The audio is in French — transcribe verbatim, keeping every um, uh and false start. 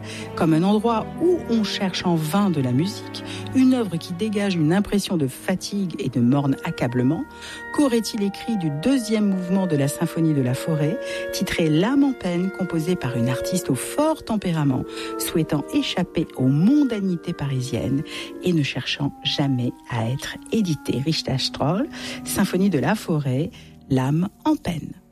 comme un endroit où on cherche en vain de la musique, une œuvre qui dégage une impression de fatigue et de morne accablement, qu'aurait-il écrit du deuxième mouvement de la symphonie de la forêt, titré L'âme en peine, composé par une artiste au fort tempérament, souhaitant échapper aux mondanités parisiennes et ne cherchant jamais à être édité. Richard Stroll, Symphonie de la forêt, L'âme en peine.